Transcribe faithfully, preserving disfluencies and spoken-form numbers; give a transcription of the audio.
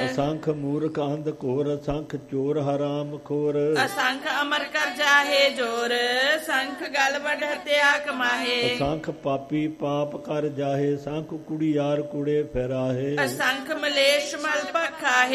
ਅਸੰਖ ਮੂਰਖ ਅੰਧ ਘੋਰ, ਅਸੰਖ ਚੋਰ ਹਰਾਮ ਖੋਰ। ਅਸੰਖ ਅਮਰ ਕਰ ਜਾਹੇ ਜੋਰ, ਸੰਖ ਗਲ ਵੱਢ ਹਤਿਆ ਕਮਾਹੇ। ਅਸੰਖ ਪਾਪੀ ਪਾਪ ਕਰ ਜਾਹੇ, ਸੰਖ ਕੁੜੀਆਰ ਕੁੜੇ ਫਿਰਾਹੇ। ਅਸੰਖ ਮਲੇਸ਼ ਮਲ ਭਖਾਹੇ,